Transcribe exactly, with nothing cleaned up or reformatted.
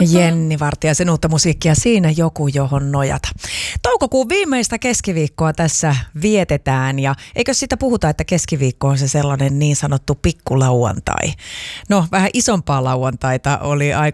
Jenni Vartiaisen uutta musiikkia, siinä joku johon nojata. Toukokuun viimeistä keskiviikkoa tässä vietetään ja eikö sitä puhuta, että keskiviikko on se sellainen niin sanottu pikkulauantai. No vähän isompaa lauantaita oli